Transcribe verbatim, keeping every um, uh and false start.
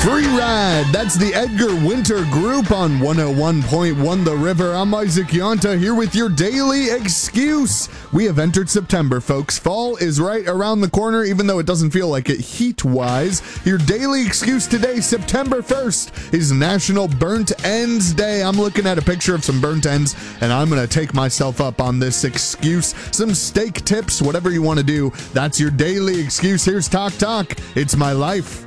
Free Ride. That's the Edgar Winter Group on one oh one point one The River. I'm Isaac Yonta here with your daily excuse. We have entered September, folks. Fall is right around the corner, even though it doesn't feel like it heat-wise. Your daily excuse today, September first, is National Burnt Ends Day. I'm looking at a picture of some burnt ends, and I'm going to take myself up on this excuse. Some steak tips, whatever you want to do. That's your daily excuse. Here's Talk Talk. It's my life.